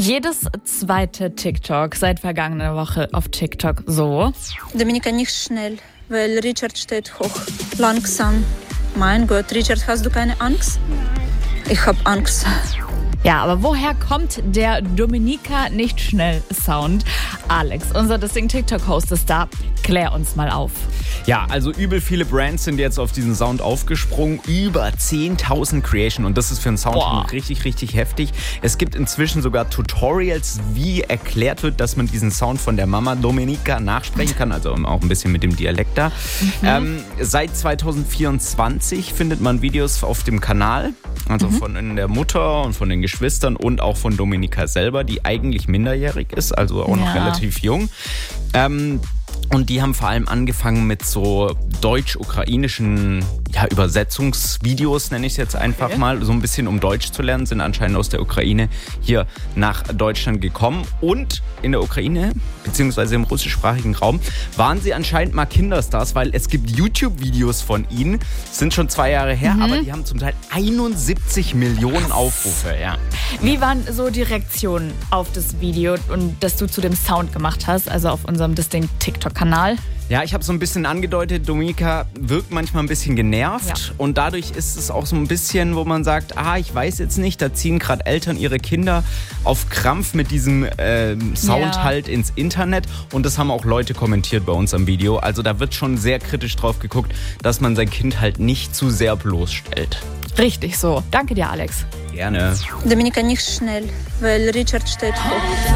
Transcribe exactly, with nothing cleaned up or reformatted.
Jedes zweite TikTok seit vergangener Woche auf TikTok so. Dominika, nicht schnell, weil Richard steht hoch. Langsam. Mein Gott, Richard, hast du keine Angst? Nein. Ich hab Angst. Ja, aber woher kommt der Dominika nicht schnell Sound? Alex, unser Distinct TikTok-Host ist da. Klär uns mal auf. Ja, also übel viele Brands sind jetzt auf diesen Sound aufgesprungen. Über zehntausend Creation und das ist für einen Sound schon richtig, richtig heftig. Es gibt inzwischen sogar Tutorials, wie erklärt wird, dass man diesen Sound von der Mama Dominika nachsprechen kann. Also auch ein bisschen mit dem Dialekt da. Mhm. Ähm, seit zwanzig vierundzwanzig findet man Videos auf dem Kanal. Also mhm. von der Mutter und von den Geschwistern und auch von Dominika selber, die eigentlich minderjährig ist, also auch noch ja. relativ jung. Ähm, Und die haben vor allem angefangen mit so deutsch-ukrainischen ja, Übersetzungsvideos, nenne ich es jetzt einfach okay. mal, so ein bisschen um Deutsch zu lernen, sind anscheinend aus der Ukraine hier nach Deutschland gekommen. Und in der Ukraine, beziehungsweise im russischsprachigen Raum, waren sie anscheinend mal Kinderstars, weil es gibt YouTube-Videos von ihnen, sind schon zwei Jahre her, mhm. aber die haben zum Teil einundsiebzig Millionen Aufrufe. Ja. Wie waren so die Reaktionen auf das Video und das du zu dem Sound gemacht hast, also auf unserem Distinct TikTok-Kanal? Ja, ich habe so ein bisschen angedeutet, Dominika wirkt manchmal ein bisschen genervt ja. und dadurch ist es auch so ein bisschen, wo man sagt, ah, ich weiß jetzt nicht, da ziehen gerade Eltern ihre Kinder auf Krampf mit diesem äh, Sound ja. halt ins Internet und das haben auch Leute kommentiert bei uns am Video. Also da wird schon sehr kritisch drauf geguckt, dass man sein Kind halt nicht zu sehr bloßstellt. Richtig so. Danke dir, Alex. Gerne. Dominika, nicht schnell, weil Richard steht hoch.